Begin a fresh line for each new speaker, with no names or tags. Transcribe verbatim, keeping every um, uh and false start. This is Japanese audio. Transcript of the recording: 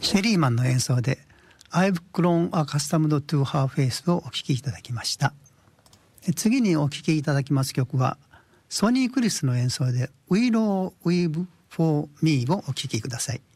シェリーマンの演奏で I've grown accustomed to her face をお聴きいただきました。次にお聴きいただきます曲はソニー・クリスの演奏で Willow Weave for Me をお聴きください。